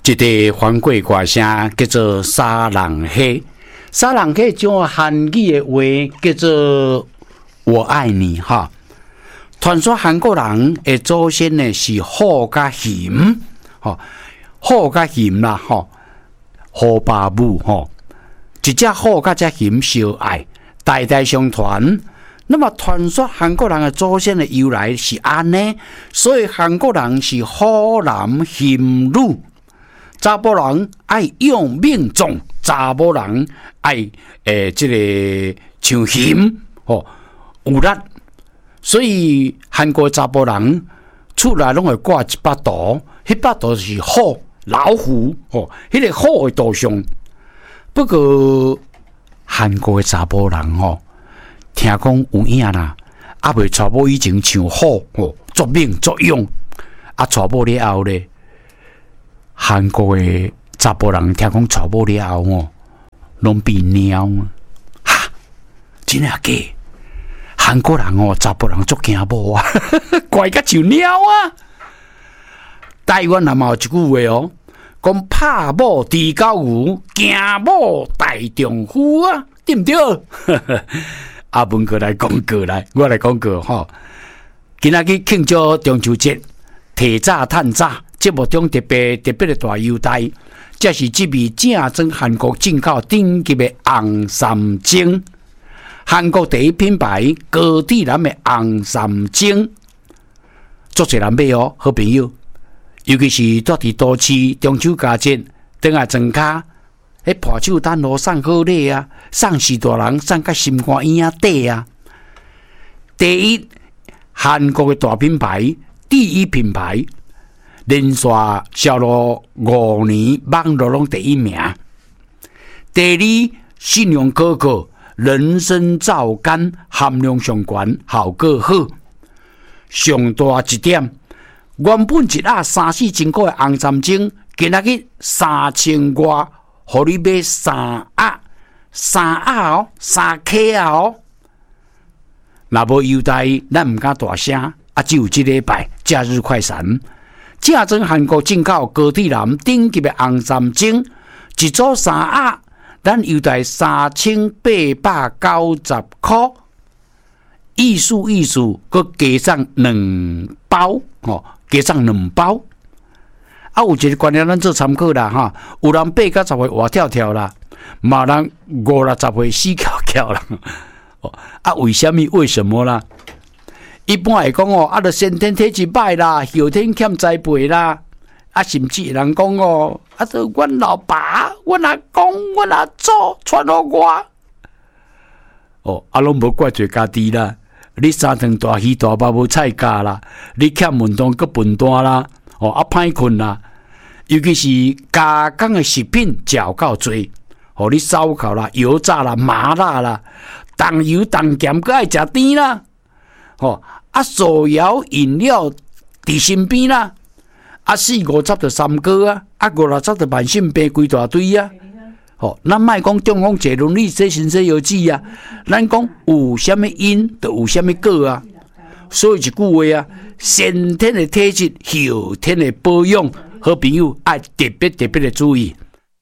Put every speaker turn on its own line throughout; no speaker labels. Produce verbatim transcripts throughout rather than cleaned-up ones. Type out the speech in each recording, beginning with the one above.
一个翻过歌声叫做沙朗黑，沙朗黑种韩语的话叫做我爱你哈。传说韩国人的祖先呢是虎甲熊，吼虎甲熊啦吼，虎爸母吼，一只虎甲只熊相爱，代代相传。那么传说韩国人的祖先的由来是安呢，所以韩国人是虎男熊女。查甫人爱用命种，查某人爱诶，这个像熊哦，有力。所以韩国查甫人厝内拢会挂一把刀，迄把刀是虎、老虎哦，迄、那个虎的图像。不过韩国的查甫人哦，听讲有影啦，啊未娶某以前像虎哦，作命作勇，啊娶某了后咧。韩国的查甫人听讲娶某了后哦，拢变猫哈，真诶假？韩国人哦，查甫人足惊某啊，怪甲像猫啊！台湾也嘛有一句话哦，讲拍某地高牛，惊某大丈夫啊，对不对？阿文哥来讲过来，我来讲过吼。今仔日庆祝中秋节，提早探早。节目中特别特别的大优待，这是这味正宗韩国进口顶级的红三精，韩国第一品牌高地蓝的红三精，足侪人买哦，好朋友，尤其是住伫都市中秋佳节，等下庄卡，迄破手单路送好礼啊，送四大人，送到心肝院啊底啊。第一，韩国的大品牌，第一品牌。连续销路五年，网络拢第一名。第二，信用可靠，人参皂苷含量上高，效果好。上大一点，原本一盒三四千块的红三精，今仔日三千外，互你买三盒，三盒哦，三克哦。若无优待，咱唔敢大声，啊，只有这礼拜假日快闪。正宗韩国进口高地蓝顶级的红三精，一组三盒，咱优待三千八百九十块，意思意思，佮加上两包，吼，加上两包。啊，有一个观念咱做参考啦，哈，有人八到十岁活跳跳啦，嘛人五六十岁死翘翘啦。哦，啊，为什么？为什么啦？一般来讲哦，啊，著先天体质歹啦，后天欠栽培啦，啊，甚至有人讲哦，啊，都阮老爸、阮阿公、阮阿祖传互我，哦，啊，拢无怪罪家己啦。你三顿大鱼大肉无菜价啦，你欠运动佮笨蛋啦，哦，啊，歹困啦，尤其是加工的食品食够多，哦，你烧烤啦、油炸啦、麻辣啦，重油重咸，佮爱食甜啦。哦，啊，手摇饮料伫身边啦，啊，四五十就三个啊，啊，五六十就慢性病规大堆啊。哦，咱莫讲中风结论，你这身体有记啊，咱讲有啥物因，就有啥物果啊。所以一句话啊，先天的体质，后天的保养，好朋友爱特别特别的注意。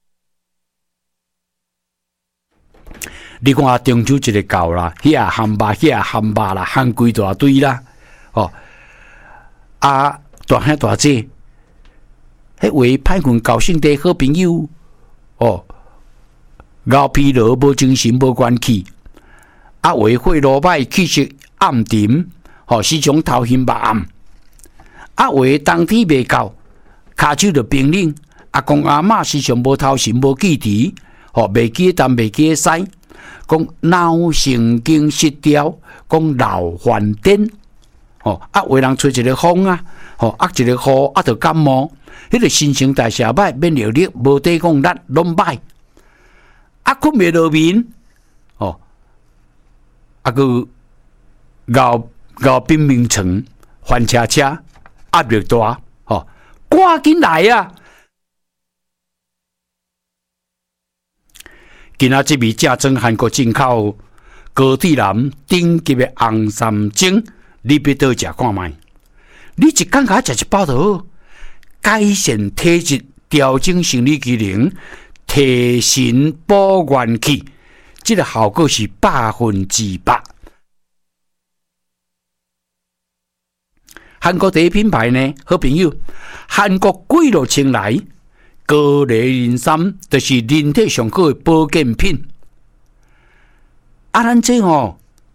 你看中秋节个到啦，遐汉巴遐汉巴啦，汉规大堆啦，哦，啊大兄大姐，迄位歹困高兴的好朋友，哦，熬疲劳无精神无元气，啊为血路歹气色暗沉，哦时常头晕目暗，啊为冬天未到，骹手就冰冷，阿公阿嬷时常无头神无记忆，哦袂记东袂记西。讲脑神经失调，讲脑反颠，哦啊，有人吹一个风啊，哦啊一个雨啊，就感冒，迄、那个新陈代谢歹，免疫力无抵抗力，拢歹，啊困袂落眠，哦，啊个熬熬冰眠床，翻车车，压力大，哦，赶紧来啊！今仔这味正宗韩国进口高地蓝顶级的红三精，你要倒食看卖？你一工甲食一包就好，改善体质， 调整生理机能，提神补元气，这个效果是百分之百。韩国第一品牌呢，好朋友，韩国几落千来高丽人参，就是人体上好的保健品。啊，咱这哦，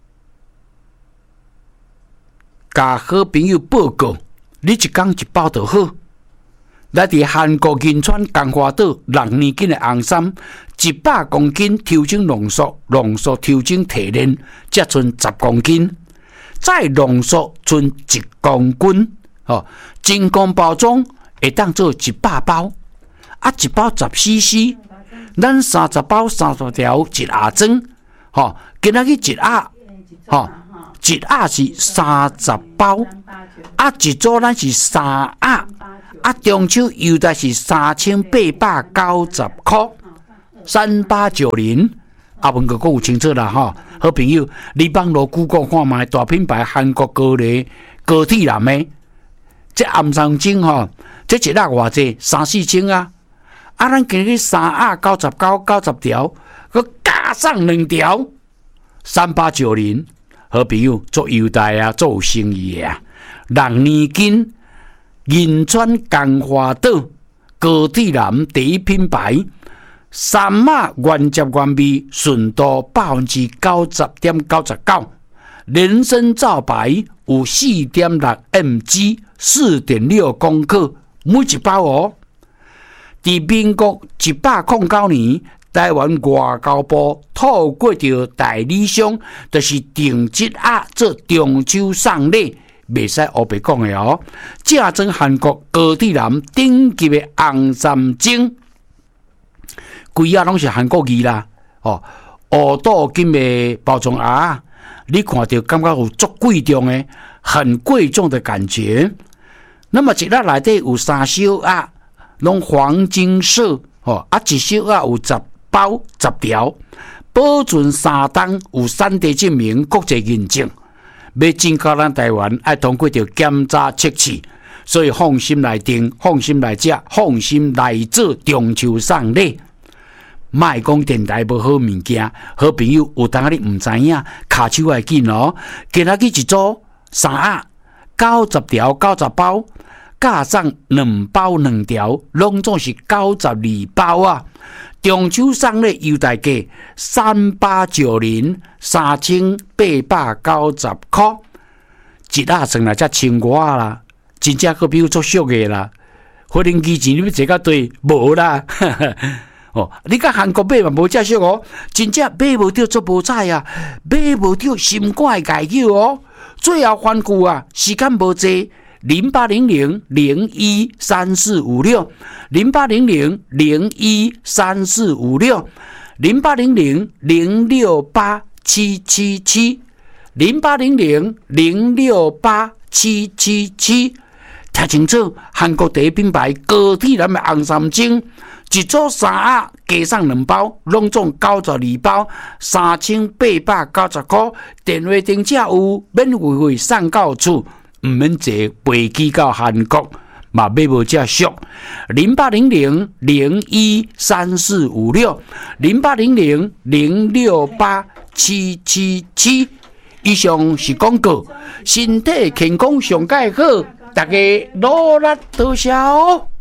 甲好朋友报告，你一工一包就好。来伫韩国银川江华岛六年斤的红参，一百公斤调整浓缩，浓缩调整提炼，才剩十公斤。再浓缩剩一公斤，哦，真空包装会当做一百包，啊，一包十 C C， 咱三十包三十条一盒装，吼，今仔日一盒，吼，一盒是三十包，啊，一组咱是三盒，啊，中秋优待是三千八百九十块，三八九零。阿文哥讲有清楚啦吼，好朋友，你网络 Google 看卖大品牌韩国高丽高体蓝的，这暗藏精吼，这一粒偌济三四千啊！啊，咱今日三盒九十九九十条，佮加上两条，三八九零，好朋友做优待啊，做有生意啊，六年斤银川江华岛高体蓝第一品牌。三马原汁原味，纯度百分之九十点九十九，人参皂白有四点六 mg， 四点六公克，每一包哦。伫民国一百零九年，台湾外交部透过着代理商，就是定制鸭做中秋送礼，袂使黑白讲的哦。正宗韩国高体蓝顶级的红参精。规啊拢是韩国字啦，哦，五度金的包装盒，你看到感觉有足贵重的，很贵重的感觉。那么一粒内底有三小鸭，拢黄金色，哦，啊一小鸭有十包十条，保存三档，有产地证明、国际认证。要进口咱台湾，爱通过着检查测试，所以放心来订，放心来食，放心来做中秋送礼。莫讲电台无好物件，好朋友有当你唔知影，卡手要紧哦。今仔日一组三盒，九十条九十包，加上两包两条，拢总是九十二包啊。中秋送礼优待价三八九零，三千八百九十块，一盒算来才千外啦，真正好朋友足俗的啦。发电机钱你要坐到对无啦。哦，你甲韩国买嘛无遮俗哦，真正买无着做无彩啊，买无着心肝会解救哦。最后番句啊，时间无济，零八零零零一三四五六，零八零零零一三四五六，零八零零零六八七七七，零八零零零六八七七七。听清楚，韩国第一品牌高体蓝的红参精，一组三盒加上两包，拢总九十二包，三千八百九十块。电话订价有，免费费送到厝，唔免坐飞机到韩国，嘛买无遮俗。零八零零零一三四五六，零八零零零六八七七七。以上是广告，身体健康上介好。大家努力多谢哦。